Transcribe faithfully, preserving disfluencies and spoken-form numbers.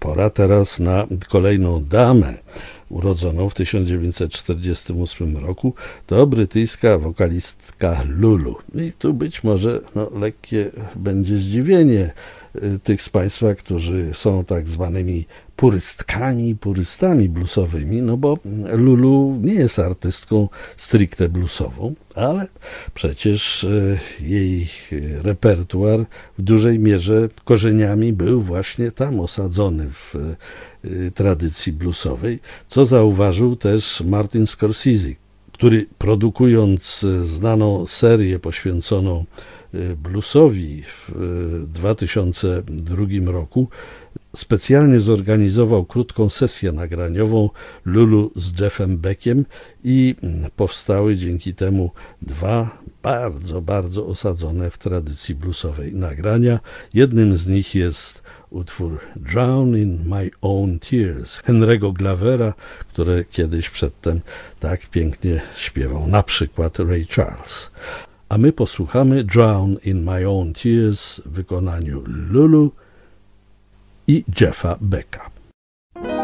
Pora teraz na kolejną damę urodzoną w tysiąc dziewięćset czterdziestym ósmym roku. To brytyjska wokalistka Lulu. I tu być może no, lekkie będzie zdziwienie tych z Państwa, którzy są tak zwanymi purystkami, purystami bluesowymi, no bo Lulu nie jest artystką stricte bluesową, ale przecież jej repertuar w dużej mierze korzeniami był właśnie tam osadzony w tradycji bluesowej, co zauważył też Martin Scorsese, który produkując znaną serię poświęconą bluesowi w dwa tysiące drugim roku specjalnie zorganizował krótką sesję nagraniową Lulu z Jeffem Beckiem i powstały dzięki temu dwa bardzo, bardzo osadzone w tradycji bluesowej nagrania. Jednym z nich jest utwór Drown in My Own Tears Henry'ego Glavera, które kiedyś przedtem tak pięknie śpiewał na przykład Ray Charles. A my posłuchamy Drown in My Own Tears w wykonaniu Lulu i Jeffa Becka.